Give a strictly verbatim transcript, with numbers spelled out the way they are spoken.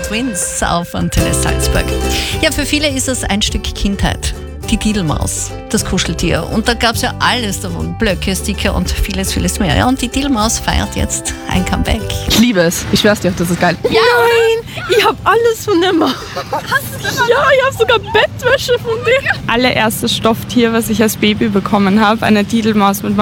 Twins auf Antenne Salzburg. Ja, für viele ist es ein Stück Kindheit. Die Didelmaus, das Kuscheltier. Und da gab es ja alles davon. Blöcke, Sticker und vieles, vieles mehr. Ja, und die Didelmaus feiert jetzt ein Comeback. Ich liebe es. Ich schwör's dir, das ist geil. Ja. Nein, ich habe alles von der Maus. Hast du ja, ich habe sogar Bettwäsche von dir. Allererstes Stofftier, was ich als Baby bekommen habe, eine Didelmaus mit